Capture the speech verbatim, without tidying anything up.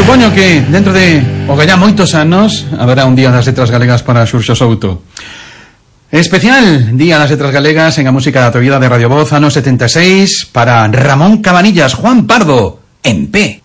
supoño que dentro de o que ya moitos anos haberá un día das letras galegas para Xurxo Souto. Especial Día das Letras Galegas en a música da Atrevida de Radio Voz, anos setenta e seis, para Ramón Cabanillas, Juan Pardo, en P.